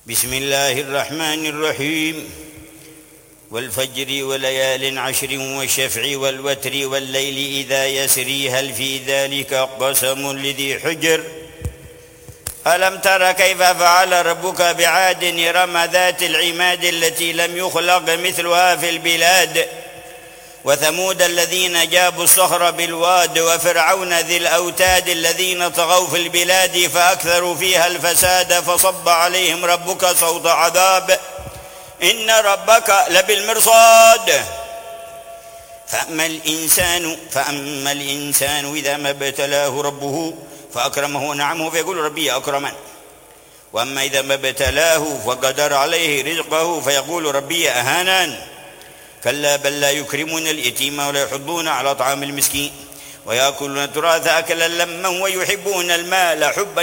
بسم الله الرحمن الرحيم. والفجر وليال عشر والشفع والوتر والليل إذا يسري هل في ذلك قسم لذي حجر ألم تر كيف فعل ربك بعاد إرم ذات العماد التي لم يخلق مثلها في البلاد وثمود الذين جابوا الصخر بالواد وفرعون ذي الأوتاد الذين طغوا في البلاد فأكثروا فيها الفساد فصب عليهم ربك صوت عذاب إن ربك لبالمرصاد فأما الإنسان إذا ما ابتلاه ربه فأكرمه ونعمه فيقول ربي أكرمن وأما إذا ما ابتلاه فقدر عليه رزقه فيقول ربي أهانن كلا بل لا يكرمون اليتيم ولا يحضون على طعام المسكين ويأكلون التراث أكلا لما ويحبون المال حبا